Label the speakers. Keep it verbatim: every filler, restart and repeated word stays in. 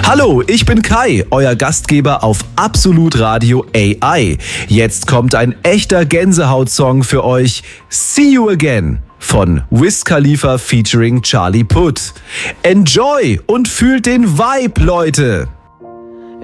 Speaker 1: Hallo, ich bin Kai, euer Gastgeber auf Absolut Radio A I. Jetzt kommt ein echter Gänsehaut-Song für euch. See You Again von Wiz Khalifa featuring Charlie Puth. Enjoy und fühlt den Vibe, Leute!